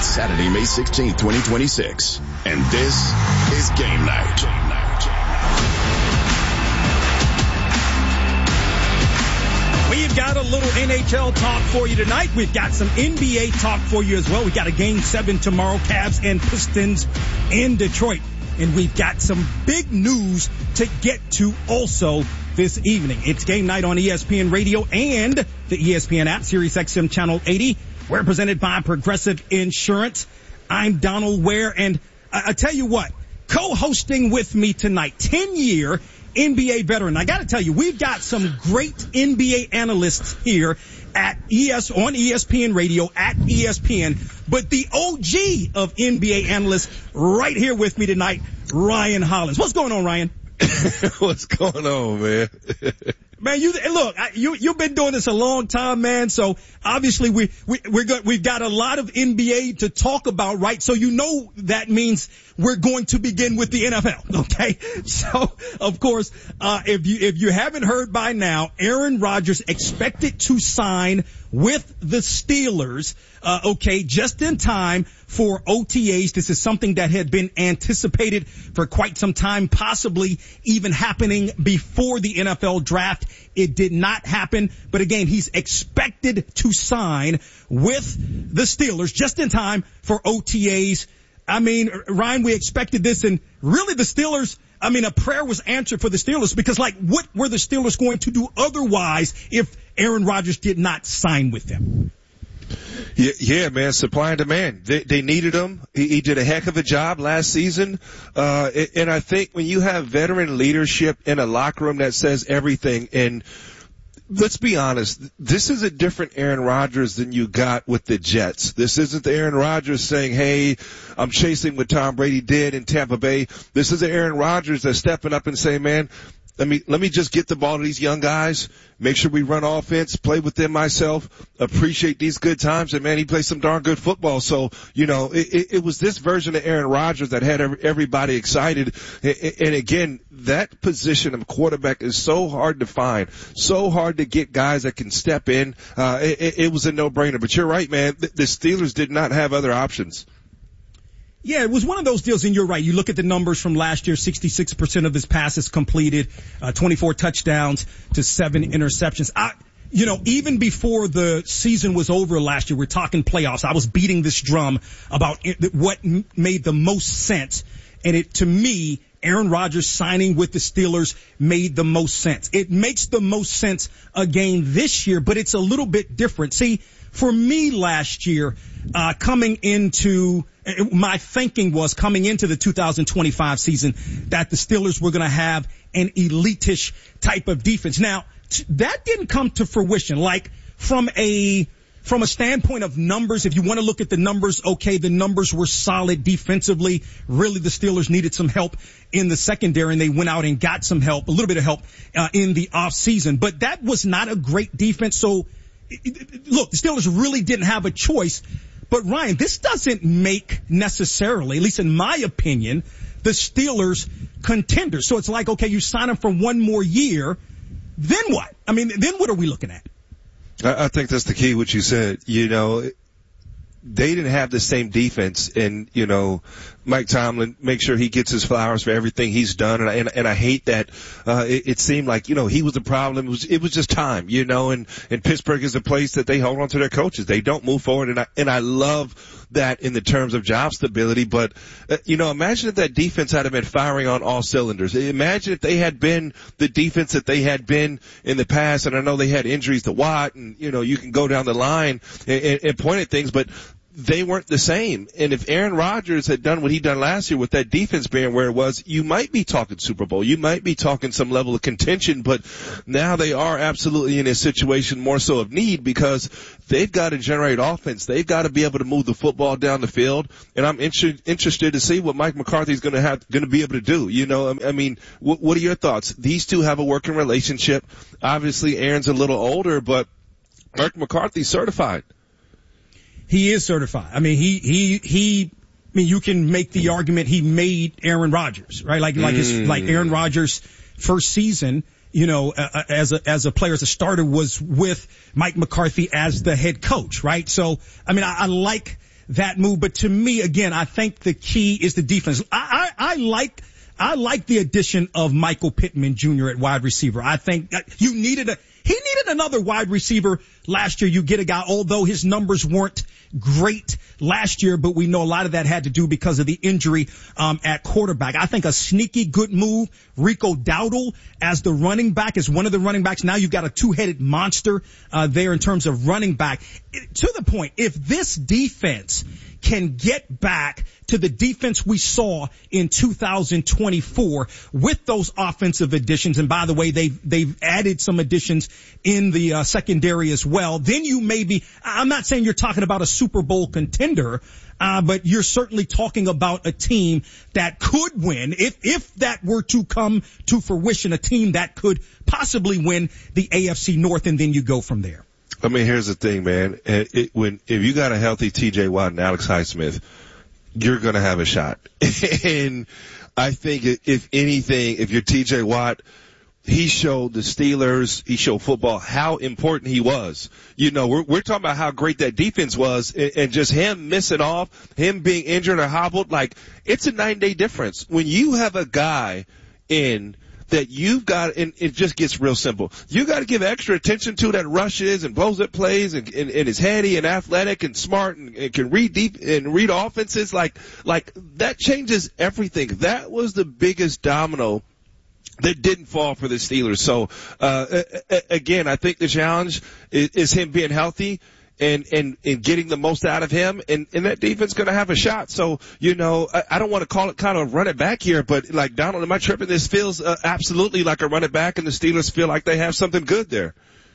Saturday, May 16th, 2026. And this is Game Night. We've got a little NHL talk for you tonight. We've got some NBA talk for you as well. We've got a Game 7 tomorrow, Cavs and Pistons in Detroit. And we've got some big news to get to also this evening. It's Game Night on ESPN Radio and the ESPN app, Sirius XM Channel 80. We're presented by Progressive Insurance. I'm Donald Ware, and I tell you what, co-hosting with me tonight, 10-year NBA veteran. I got to tell you, we've got some great NBA analysts here at on ESPN Radio, at ESPN, but the OG of NBA analysts right here with me tonight, Ryan Hollins. What's going on, Ryan? What's going on, man? Man, you've been doing this a long time, man. So obviously we've got a lot of NBA to talk about, right? So you know that means we're going to begin with the NFL, okay? So of course, if you haven't heard by now, Aaron Rodgers expected to sign with the Steelers, just in time for OTAs. This is something that had been anticipated for quite some time, possibly even happening before the NFL draft. It did not happen, but again, he's expected to sign with the Steelers just in time for OTAs. I mean, Ryan, we expected this, and really the Steelers, a prayer was answered for the Steelers, because what were the Steelers going to do otherwise if Aaron Rodgers did not sign with them? Yeah, man, supply and demand. They needed him. He did a heck of a job last season. And I think when you have veteran leadership in a locker room that says everything, and let's be honest, this is a different Aaron Rodgers than you got with the Jets. This isn't the Aaron Rodgers saying, hey, I'm chasing what Tom Brady did in Tampa Bay. This is the Aaron Rodgers that's stepping up and saying, man, let me just get the ball to these young guys, make sure we run offense, play with them myself, appreciate these good times, and man, he plays some darn good football. So, it was this version of Aaron Rodgers that had everybody excited. And again, that position of quarterback is so hard to find, so hard to get guys that can step in. It was a no-brainer. But you're right, man, the Steelers did not have other options. Yeah, it was one of those deals, and you're right. You look at the numbers from last year, 66% of his passes completed, 24 touchdowns to 7 interceptions. Even before the season was over last year, we're talking playoffs, I was beating this drum about what made the most sense. And to me, Aaron Rodgers signing with the Steelers made the most sense. It makes the most sense again this year, but it's a little bit different. See, for me last year, my thinking was coming into the 2025 season that the Steelers were going to have an elite-ish type of defense. Now, that didn't come to fruition. From a standpoint of numbers, if you want to look at the numbers, okay, the numbers were solid defensively. Really, the Steelers needed some help in the secondary, and they went out and got some help, a little bit of help, in the offseason. But that was not a great defense. So, look, the Steelers really didn't have a choice. But Ryan, this doesn't make necessarily, at least in my opinion, the Steelers contenders. So it's like, okay, you sign them for one more year. Then what? Then what are we looking at? I think that's the key, what you said. They didn't have the same defense, and Mike Tomlin, make sure he gets his flowers for everything he's done, and I hate that it seemed like he was the problem. It was just time, and Pittsburgh is a place that they hold on to their coaches. They don't move forward, and I love that in the terms of job stability. But imagine if that defense had been firing on all cylinders. Imagine if they had been the defense that they had been in the past. And I know they had injuries to Watt, and you can go down the line and point at things, but they weren't the same. And if Aaron Rodgers had done what he done last year with that defense being where it was, you might be talking Super Bowl. You might be talking some level of contention, but now they are absolutely in a situation more so of need, because they've got to generate offense. They've got to be able to move the football down the field. And I'm interested to see what Mike McCarthy's going to be able to do. What are your thoughts? These two have a working relationship. Obviously, Aaron's a little older, but Mike McCarthy's certified. He is certified. You can make the argument he made Aaron Rodgers, right? Like Aaron Rodgers' first season, as a player, as a starter, was with Mike McCarthy as the head coach, right? So, I like that move. But to me, again, I think the key is the defense. I like the addition of Michael Pittman Jr. at wide receiver. I think he needed another wide receiver last year. You get a guy, although his numbers weren't great last year, but we know a lot of that had to do because of the injury at quarterback. I think a sneaky good move, Rico Dowdle as the running back, is one of the running backs. Now you've got a two-headed monster there in terms of running back. To the point, if this defense can get back to the defense we saw in 2024 with those offensive additions, and by the way, they've added some additions in the secondary as well, then you maybe, I'm not saying you're talking about a Super Bowl contender, but you're certainly talking about a team that could win, if that were to come to fruition, a team that could possibly win the AFC North, and then you go from there. I mean, here's the thing, man. If you got a healthy T.J. Watt and Alex Highsmith, you're going to have a shot. And I think if anything, if you're T.J. Watt, he showed the Steelers, he showed football how important he was. You know, we're talking about how great that defense was, and just him missing off, him being injured or hobbled, like, it's a 9-day difference. When you have a guy in that you've got, and it just gets real simple. You got to give extra attention to that rushes and blows up plays and is heady and athletic and smart and can read deep and read offenses. Like that changes everything. That was the biggest domino that didn't fall for the Steelers. So, again, I think the challenge is him being healthy and getting the most out of him, and that defense going to have a shot. So, you know, I don't want to call it kind of run it back here, but like, Donald, am I tripping? This feels absolutely like a run it back, and the Steelers feel like they have something good there.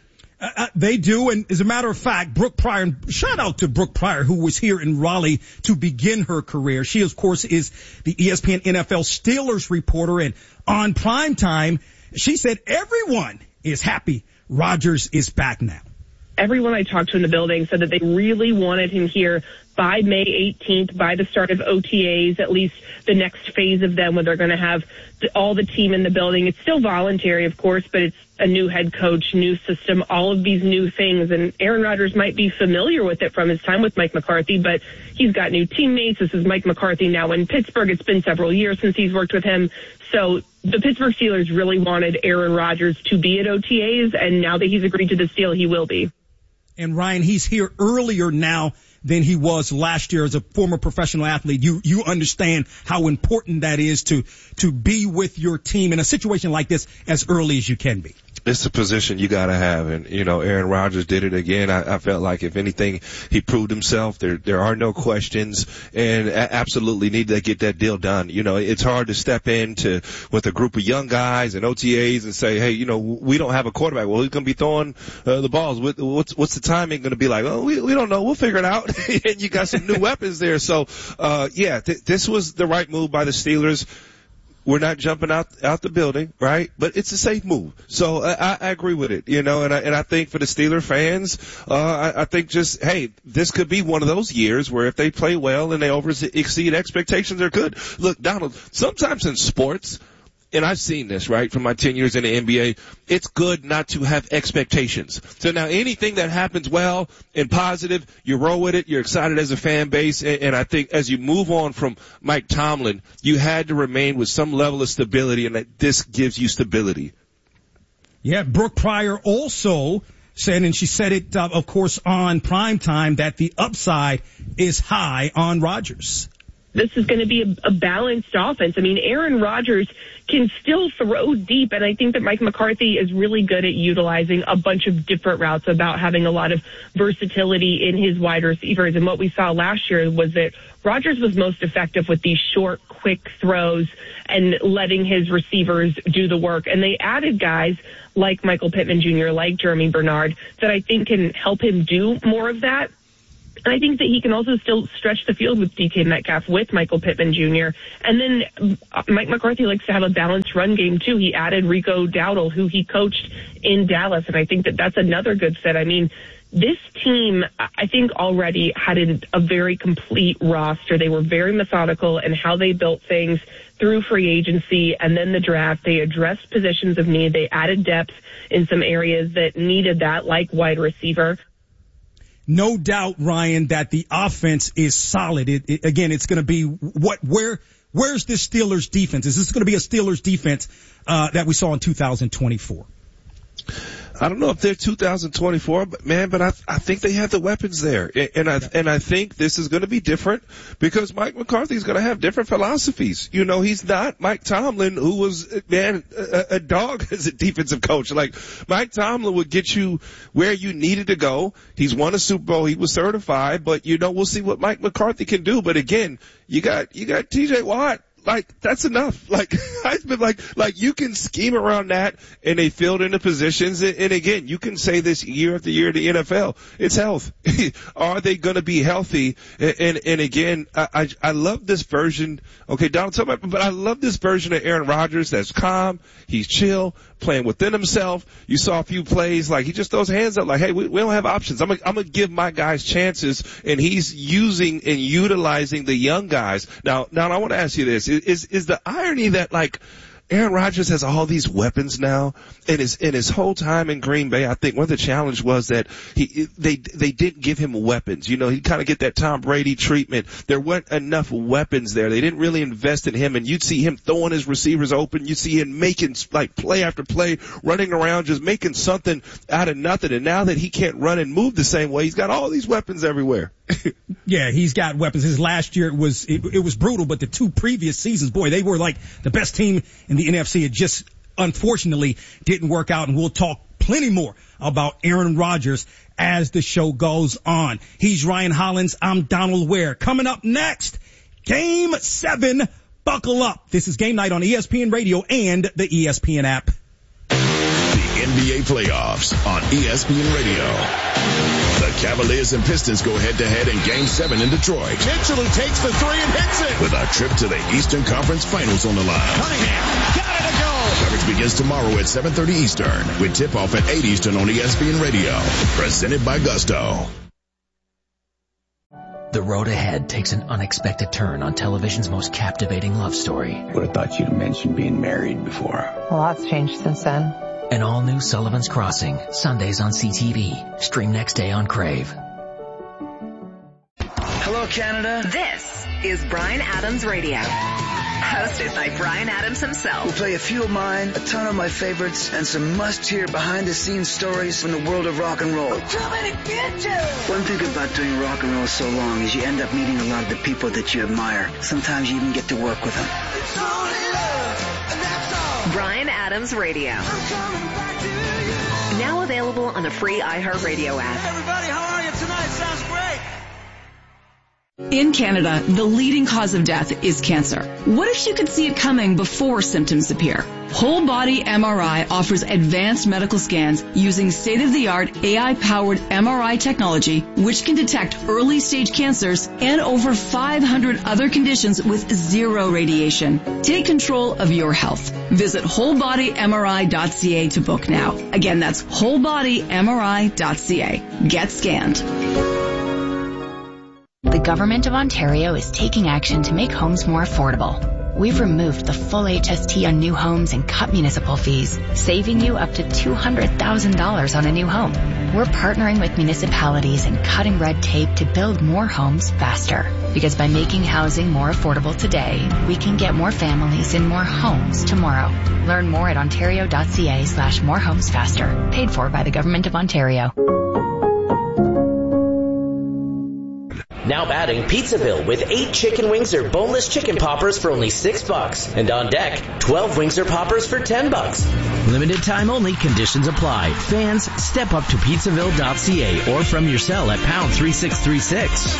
They do, and as a matter of fact, Brooke Pryor, shout out to Brooke Pryor, who was here in Raleigh to begin her career. She, of course, is the ESPN NFL Steelers reporter, and on primetime, she said everyone is happy Rodgers is back now. Everyone I talked to in the building said that they really wanted him here by May 18th, by the start of OTAs, at least the next phase of them, where they're going to have all the team in the building. It's still voluntary, of course, but it's a new head coach, new system, all of these new things. And Aaron Rodgers might be familiar with it from his time with Mike McCarthy, but he's got new teammates. This is Mike McCarthy now in Pittsburgh. It's been several years since he's worked with him. So the Pittsburgh Steelers really wanted Aaron Rodgers to be at OTAs, and now that he's agreed to this deal, he will be. And Ryan, he's here earlier now than he was last year as a former professional athlete. You understand how important that is to be with your team in a situation like this as early as you can be. It's a position you got to have. And, you know, Aaron Rodgers did it again. I felt like, if anything, he proved himself. There are no questions, and absolutely need to get that deal done. You know, it's hard to step into with a group of young guys and OTAs and say, hey, you know, we don't have a quarterback. Well, who's going to be throwing the balls? What's the timing going to be like? Oh, we don't know. We'll figure it out. And you got some new weapons there. So, this was the right move by the Steelers. We're not jumping out the building, right? But it's a safe move. So I agree with it, you know, and I think for the Steeler fans, I think just, hey, this could be one of those years where if they play well and they exceed expectations, they're good. Look, Donald, sometimes in sports, and I've seen this, right, from my 10 years in the NBA, it's good not to have expectations. So now anything that happens well and positive, you roll with it, you're excited as a fan base, and I think as you move on from Mike Tomlin, you had to remain with some level of stability, and that this gives you stability. Yeah, Brooke Pryor also said, and she said it, of course, on primetime, that the upside is high on Rodgers. This is going to be a balanced offense. I mean, Aaron Rodgers can still throw deep, and I think that Mike McCarthy is really good at utilizing a bunch of different routes, about having a lot of versatility in his wide receivers. And what we saw last year was that Rodgers was most effective with these short, quick throws and letting his receivers do the work. And they added guys like Michael Pittman Jr., like Jeremy Bernard, that I think can help him do more of that. And I think that he can also still stretch the field with DK Metcalf, with Michael Pittman Jr. And then Mike McCarthy likes to have a balanced run game, too. He added Rico Dowdle, who he coached in Dallas, and I think that that's another good fit. I mean, this team, I think, already had a very complete roster. They were very methodical in how they built things through free agency and then the draft. They addressed positions of need. They added depth in some areas that needed that, like wide receiver. no doubt, Ryan, that the offense is solid. Again, it's going to be where's this Steelers defense? Is this going to be a Steelers defense that we saw in 2024? I don't know if they're 2024, but I think they have the weapons there. And I think this is going to be different because Mike McCarthy is going to have different philosophies. You know, he's not Mike Tomlin, who was, a dog as a defensive coach. Like, Mike Tomlin would get you where you needed to go. He's won a Super Bowl. He was certified, but we'll see what Mike McCarthy can do. But again, you got TJ Watt. Like, that's enough. Like, I've been like you can scheme around that and they filled in the positions. And again, you can say this year after year to the NFL. It's health. Are they going to be healthy? And again, I love this version. Okay, Donald, tell me, but I love this version of Aaron Rodgers that's calm. He's chill, playing within himself. You saw a few plays like he just throws hands up like, hey, we don't have options. I'm going to give my guys chances. And he's using and utilizing the young guys. Now I want to ask you this. Is the irony that, like, Aaron Rodgers has all these weapons now, and his whole time in Green Bay, I think one of the challenge was that they didn't give him weapons. You know, he kind of get that Tom Brady treatment. There weren't enough weapons there. They didn't really invest in him, and you'd see him throwing his receivers open. You'd see him making, like, play after play, running around, just making something out of nothing. And now that he can't run and move the same way, he's got all these weapons everywhere. Yeah, he's got weapons. His last year it was brutal, but the two previous seasons, boy, they were like the best team in the NFC. It just unfortunately didn't work out, and we'll talk plenty more about Aaron Rodgers as the show goes on. He's Ryan Hollins. I'm Donald Ware. Coming up next, Game 7. Buckle up. This is Game Night on ESPN Radio and the ESPN app. The NBA playoffs on ESPN Radio. The Cavaliers and Pistons go head-to-head in Game 7 in Detroit. Mitchell, who takes the three and hits it. With a trip to the Eastern Conference Finals on the line. Cunningham, got it to go. Coverage begins tomorrow at 7:30 Eastern with tip-off at 8 Eastern on ESPN Radio. Presented by Gusto. The road ahead takes an unexpected turn on television's most captivating love story. Would have thought you'd mentioned being married before. A lot's changed since then. An all-new Sullivan's Crossing, Sundays on CTV. Stream next day on Crave. Hello, Canada. This is Bryan Adams Radio. Hosted by Bryan Adams himself. We'll play a few of mine, a ton of my favorites, and some must-hear behind-the-scenes stories from the world of rock and roll. One thing about doing rock and roll so long is you end up meeting a lot of the people that you admire. Sometimes you even get to work with them. It's only love, and that's all. Bryan Adams Radio. Now available on the free iHeartRadio app. Hey everybody, how are you tonight? Sounds great. In Canada, the leading cause of death is cancer. What if you could see it coming before symptoms appear? Whole Body MRI offers advanced medical scans using state-of-the-art AI-powered MRI technology, which can detect early-stage cancers and over 500 other conditions with zero radiation. Take control of your health. Visit wholebodymri.ca to book now. Again, that's wholebodymri.ca. Get scanned. The Government of Ontario is taking action to make homes more affordable. We've removed the full HST on new homes and cut municipal fees, saving you up to $200,000 on a new home. We're partnering with municipalities and cutting red tape to build more homes faster. Because by making housing more affordable today, we can get more families in more homes tomorrow. Learn more at ontario.ca/morehomesfaster. Paid for by the Government of Ontario. Now batting Pizzaville with 8 chicken wings or boneless chicken poppers for only $6. And on deck, 12 wings or poppers for $10. Limited time only. Conditions apply. Fans, step up to pizzaville.ca or from your cell at pound 3636.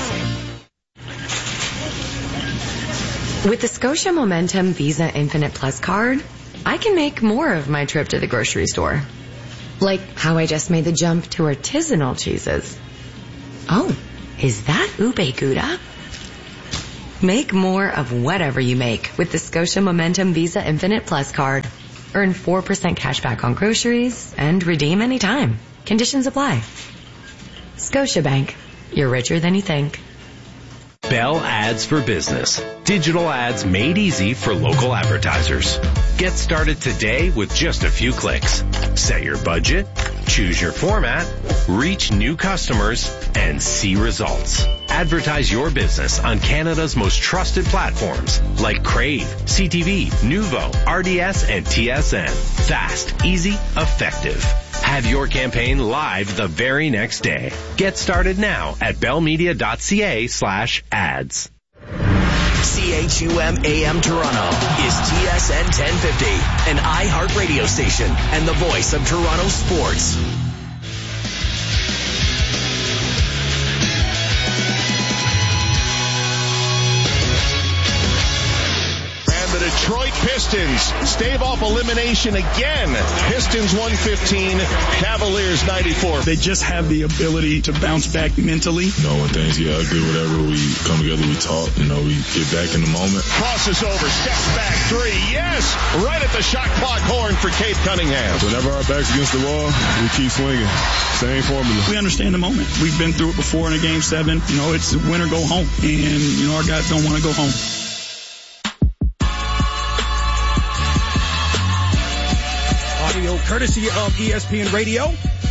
With the Scotia Momentum Visa Infinite Plus card, I can make more of my trip to the grocery store. Like how I just made the jump to artisanal cheeses. Oh, is that ube gouda? Make more of whatever you make with the Scotia Momentum Visa Infinite Plus card. Earn 4% cash back on groceries and redeem anytime. Conditions apply. Scotiabank. You're richer than you think. Bell Ads for Business. Digital ads made easy for local advertisers. Get started today with just a few clicks. Set your budget, choose your format, reach new customers, and see results. Advertise your business on Canada's most trusted platforms like Crave, CTV, Nuvo, RDS, and TSN. Fast, easy, effective. Have your campaign live the very next day. Get started now at bellmedia.ca/ads. CHUM AM Toronto is TSN 1050, an iHeart radio station and the voice of Toronto sports. Detroit Pistons stave off elimination again. Pistons 115, Cavaliers 94. They just have the ability to bounce back mentally. When things get ugly, whatever, we come together, we talk, we get back in the moment. Crosses over, steps back, three, yes! Right at the shot clock horn for Cade Cunningham. Whenever our back's against the wall, we keep swinging. Same formula. We understand the moment. We've been through it before in a Game 7. It's win or go home. And, our guys don't want to go home. Audio courtesy of ESPN Radio.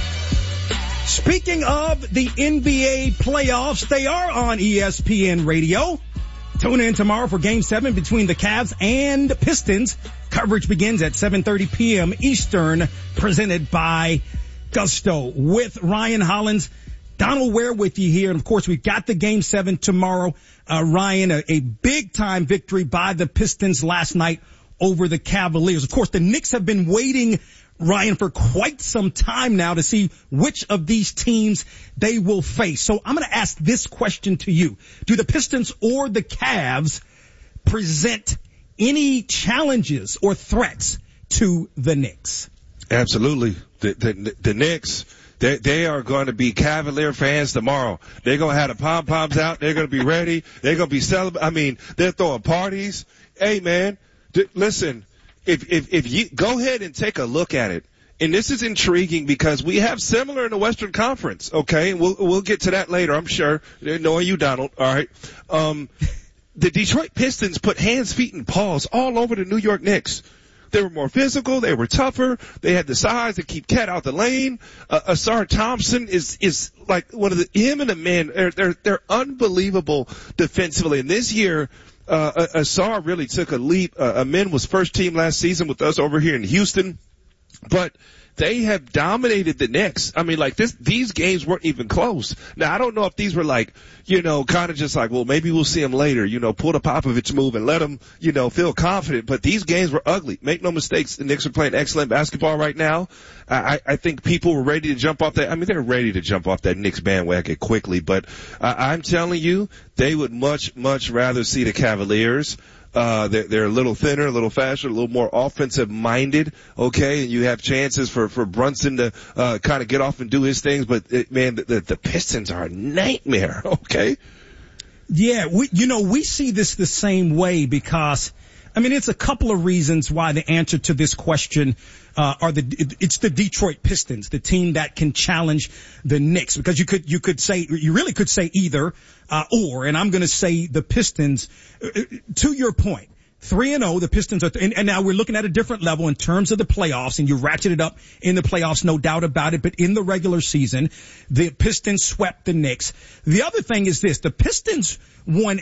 Speaking of the NBA playoffs, they are on ESPN Radio. Tune in tomorrow for Game 7 between the Cavs and Pistons. Coverage begins at 7:30 p.m. Eastern, presented by Gusto. With Ryan Hollins, Donald Ware with you here. And, of course, we've got the Game 7 tomorrow. Ryan, a big-time victory by the Pistons last night over the Cavaliers. Of course, the Knicks have been waiting, Ryan, for quite some time now to see which of these teams they will face. So I'm going to ask this question to you. Do the Pistons or the Cavs present any challenges or threats to the Knicks? Absolutely. The Knicks, they are going to be Cavalier fans tomorrow. They're going to have the pom-poms out. They're going to be ready. They're going to be celebrating. They're throwing parties. Hey, man. Listen, if you go ahead and take a look at it, and this is intriguing because we have similar in the Western Conference, okay? And we'll get to that later, I'm sure. Knowing you, Donald, all right? The Detroit Pistons put hands, feet, and paws all over the New York Knicks. They were more physical. They were tougher. They had the size to keep Cat out the lane. Asar Thompson is like him and the men. They're unbelievable defensively. And this year, Asar really took a leap. Amin was first team last season with us over here in Houston, but they have dominated the Knicks. These games weren't even close. Now, I don't know if these were kind of just like, well, maybe we'll see them later, pull the Popovich move and let them, feel confident. But these games were ugly. Make no mistakes. The Knicks are playing excellent basketball right now. I think people were ready to jump off that. They're ready to jump off that Knicks bandwagon quickly, but I'm telling you, they would much, much rather see the Cavaliers. They're a little thinner, a little faster, a little more offensive minded, okay? And you have chances for Brunson to, kind of get off and do his things, but the Pistons are a nightmare, okay? Yeah, we see this the same way because, it's a couple of reasons why the answer to this question, it's the Detroit Pistons, the team that can challenge the Knicks, because you really could say either, or, and I'm going to say the Pistons, to your point. 3-0, the Pistons are, and now we're looking at a different level in terms of the playoffs, and you ratchet it up in the playoffs, no doubt about it, but in the regular season, the Pistons swept the Knicks. The other thing is this, the Pistons won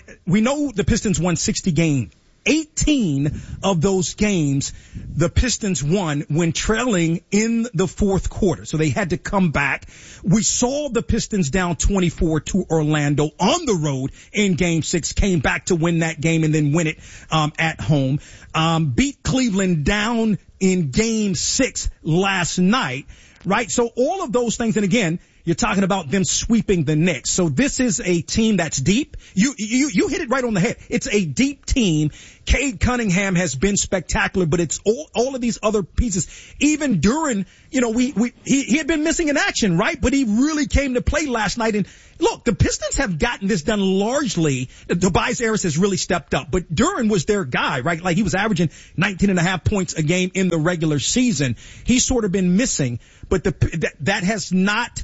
60 games. 18 of those games, the Pistons won when trailing in the fourth quarter. So they had to come back. We saw the Pistons down 24 to Orlando on the road in Game 6, came back to win that game and then win it at home. Beat Cleveland down in Game 6 last night, right? So all of those things, and again, you're talking about them sweeping the Knicks. So this is a team that's deep. You hit it right on the head. It's a deep team. Cade Cunningham has been spectacular, but it's all of these other pieces. Even during, he had been missing in action, right? But he really came to play last night. And look, the Pistons have gotten this done largely. Tobias Harris has really stepped up, but Duren was their guy, right? Like he was averaging 19.5 points a game in the regular season. He's sort of been missing, but that has not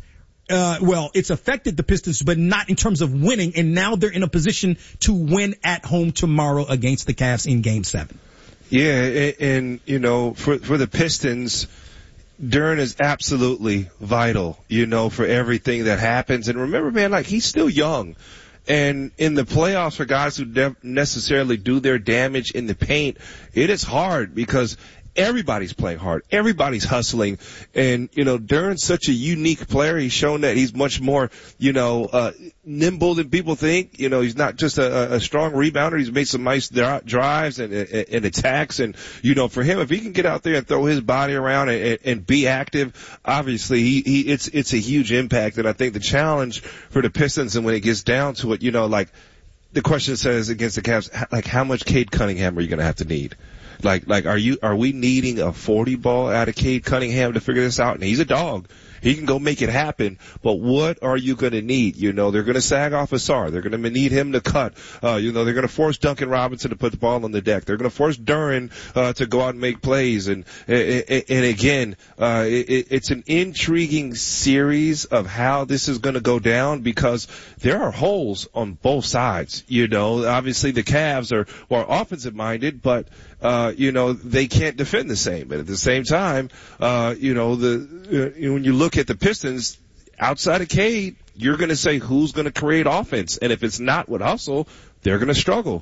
it's affected the Pistons, but not in terms of winning. And now they're in a position to win at home tomorrow against the Cavs in Game 7. Yeah, and you know, for the Pistons, Duren is absolutely vital, you know, for everything that happens. And remember, man, like, he's still young. And in the playoffs, for guys who don't necessarily do their damage in the paint, it is hard because everybody's playing hard. Everybody's hustling. And, you know, Duren's such a unique player. He's shown that he's much more, you know, nimble than people think. You know, he's not just a strong rebounder. He's made some nice drives and attacks. And, you know, for him, if he can get out there and throw his body around and be active, obviously it's a huge impact. And I think the challenge for the Pistons, and when it gets down to it, you know, like the question says against the Cavs, like, how much Cade Cunningham are you going to have to need? Like, are we needing a 40 ball out of Cade Cunningham to figure this out? And he's a dog. He can go make it happen, but what are you going to need? You know, they're going to sag off Asar. They're going to need him to cut. You know, they're going to force Duncan Robinson to put the ball on the deck. They're going to force Duren to go out and make plays. And again, it's an intriguing series of how this is going to go down because there are holes on both sides. You know, obviously the Cavs are more offensive minded, but you know, they can't defend the same. But at the same time, you know, when you look at the Pistons, outside of Cade, you're going to say who's going to create offense. And if it's not with hustle, they're going to struggle.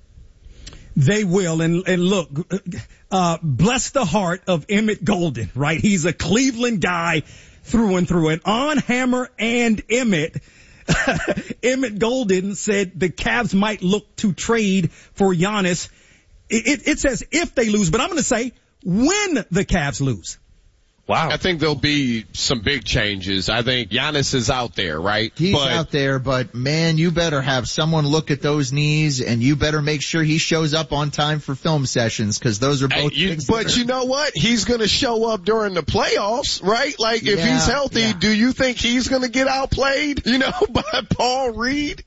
They will. And look, bless the heart of Emmett Golden, right? He's a Cleveland guy through and through. And on Hammer and Emmett, Emmett Golden said the Cavs might look to trade for Giannis. It says if they lose, but I'm going to say when the Cavs lose. Wow. I think there'll be some big changes. I think Giannis is out there, right? He's out there, but man, you better have someone look at those knees and you better make sure he shows up on time for film sessions because those are both But you know what? He's going to show up during the playoffs, right? Like if he's healthy, do you think he's going to get outplayed, you know, by Paul Reed?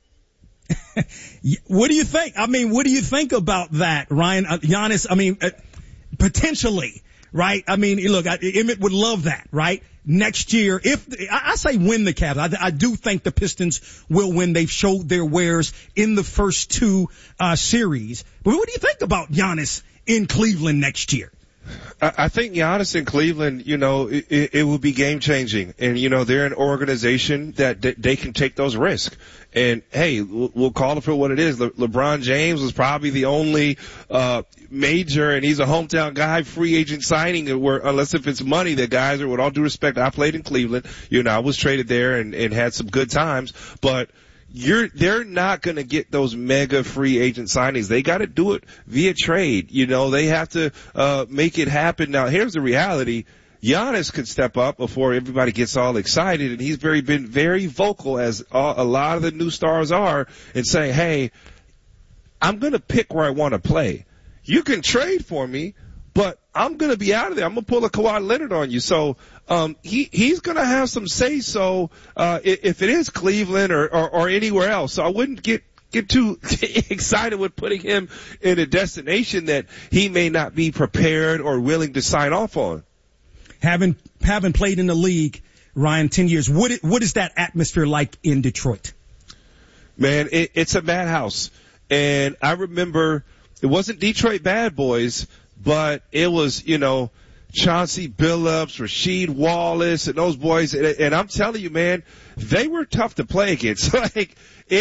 What do you think? I mean, what do you think about that, Ryan? Giannis, I mean, potentially, right? I mean, look, Emmett would love that, right? Next year, if I say win the Cavs, I do think the Pistons will win. They've showed their wares in the first two series. But what do you think about Giannis in Cleveland next year? I think Giannis in Cleveland, you know, it will be game changing. And, you know, they're an organization that they can take those risks. And hey, we'll call it for what it is. LeBron James was probably the only, major, and he's a hometown guy, free agent signing where, unless if it's money, that guys are, with all due respect, I played in Cleveland. You know, I was traded there and had some good times, but they're not going to get those mega free agent signings. They got to do it via trade. You know, they have to make it happen. Now, here's the reality. Giannis could step up before everybody gets all excited, and he's been very vocal, as a lot of the new stars are, in saying, hey, I'm going to pick where I want to play. You can trade for me, but I'm going to be out of there. I'm going to pull a Kawhi Leonard on you. So he's going to have some say-so if it is Cleveland or anywhere else. So I wouldn't get too excited with putting him in a destination that he may not be prepared or willing to sign off on. Having played in the league, Ryan, 10 years, what is that atmosphere like in Detroit? Man, it's a madhouse. And I remember it wasn't Detroit Bad Boys, but it was, you know, Chauncey Billups, Rasheed Wallace, and those boys. And I'm telling you, man, they were tough to play against. Like,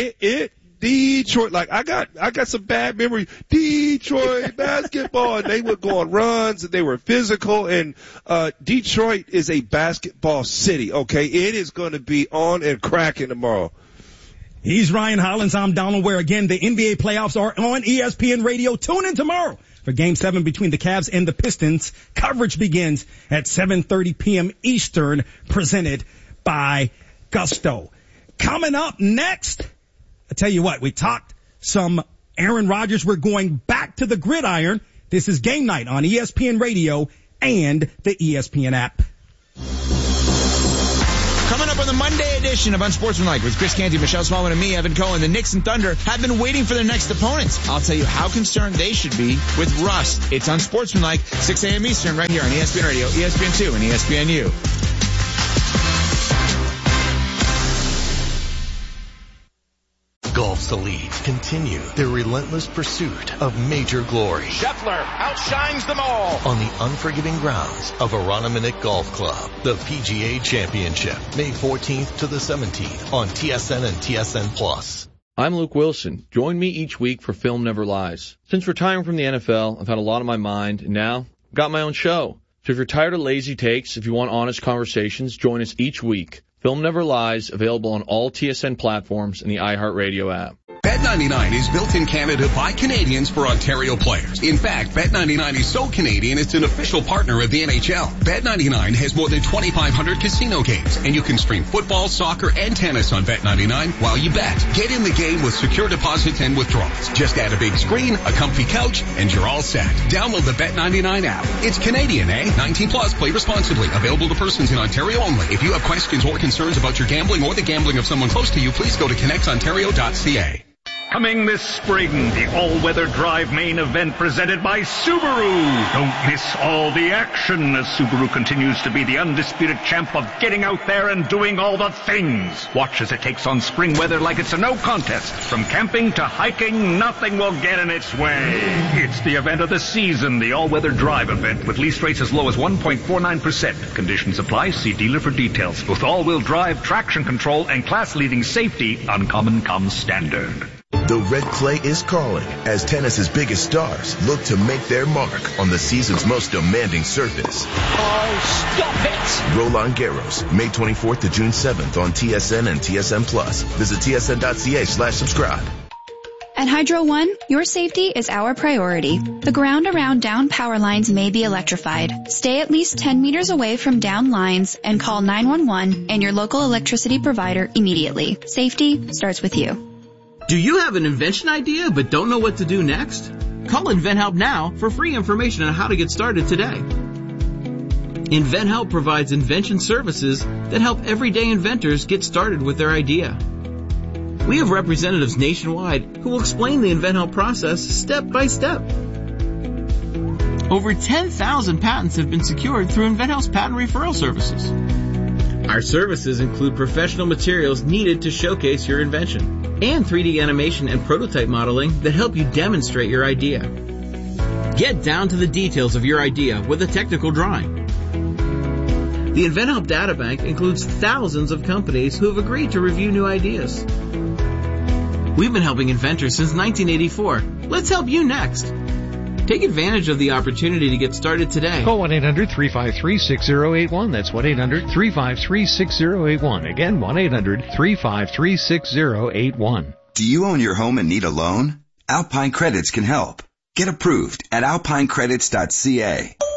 Detroit, like, I got some bad memories. Detroit basketball, and they would go on runs, and they were physical, and Detroit is a basketball city, okay? It is going to be on and cracking tomorrow. He's Ryan Hollins. I'm Donald Ware. Again, the NBA playoffs are on ESPN Radio. Tune in tomorrow for Game 7 between the Cavs and the Pistons. Coverage begins at 7:30 p.m. Eastern, presented by Gusto. Coming up next, I tell you what, we talked some Aaron Rodgers. We're going back to the gridiron. This is Game Night on ESPN Radio and the ESPN app. Coming up on the Monday edition of Unsportsmanlike with Chris Canty, Michelle Smallman, and me, Evan Cohen, the Knicks and Thunder have been waiting for their next opponents. I'll tell you how concerned they should be with rust. It's Unsportsmanlike, 6 a.m. Eastern, right here on ESPN Radio, ESPN2, and ESPNU. themselves to lead continue their relentless pursuit of major glory. Scheffler outshines them all on the unforgiving grounds of Aroniminick Golf Club. The PGA Championship, May 14th to the 17th on TSN and TSN Plus. I'm Luke Wilson. Join me each week for Film Never Lies. Since retiring from the NFL, I've had a lot on my mind, and now I've got my own show. So if you're tired of lazy takes, if you want honest conversations, join us each week. Film Never Lies, available on all TSN platforms and the iHeartRadio app. Bet99 is built in Canada by Canadians for Ontario players. In fact, Bet99 is so Canadian it's an official partner of the NHL. Bet99 has more than 2,500 casino games, and you can stream football, soccer, and tennis on Bet99 while you bet. Get in the game with secure deposits and withdrawals. Just add a big screen, a comfy couch, and you're all set. Download the Bet99 app. It's Canadian, eh? 19 plus. Play responsibly. Available to persons in Ontario only. If you have questions or concerns about your gambling or the gambling of someone close to you, please go to connectsontario.ca. Coming this spring, the all-weather drive main event presented by Subaru. Don't miss all the action as Subaru continues to be the undisputed champ of getting out there and doing all the things. Watch as it takes on spring weather like it's a no contest. From camping to hiking, nothing will get in its way. It's the event of the season, the all-weather drive event with lease rates as low as 1.49%. Conditions apply. See dealer for details. With all-wheel drive, traction control, and class-leading safety, Uncommon comes standard. The red clay is calling as tennis's biggest stars look to make their mark on the season's most demanding surface. Oh, stop it! Roland Garros, May 24th to June 7th on TSN and TSN Plus. Visit tsn.ca/subscribe. At Hydro One, your safety is our priority. The ground around down power lines may be electrified. Stay at least 10 meters away from down lines and call 911 and your local electricity provider immediately. Safety starts with you. Do you have an invention idea but don't know what to do next? Call InventHelp now for free information on how to get started today. InventHelp provides invention services that help everyday inventors get started with their idea. We have representatives nationwide who will explain the InventHelp process step by step. Over 10,000 patents have been secured through InventHelp's patent referral services. Our services include professional materials needed to showcase your invention and 3D animation and prototype modeling that help you demonstrate your idea. Get down to the details of your idea with a technical drawing. The InventHelp Databank includes thousands of companies who have agreed to review new ideas. We've been helping inventors since 1984. Let's help you next. Take advantage of the opportunity to get started today. Call 1-800-353-6081. That's 1-800-353-6081. Again, 1-800-353-6081. Do you own your home and need a loan? Alpine Credits can help. Get approved at alpinecredits.ca.